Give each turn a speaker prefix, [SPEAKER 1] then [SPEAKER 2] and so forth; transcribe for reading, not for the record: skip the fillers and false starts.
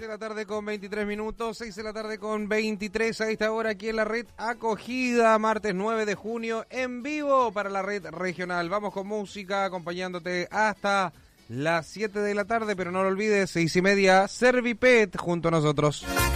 [SPEAKER 1] de la tarde con 23 minutos, 6 de la tarde con 23 a esta hora aquí en la red Acogida, martes 9 de junio, en vivo para la red regional. Vamos con música, acompañándote hasta las 7 de la tarde, pero no lo olvides, 6:30, Servipet junto a nosotros.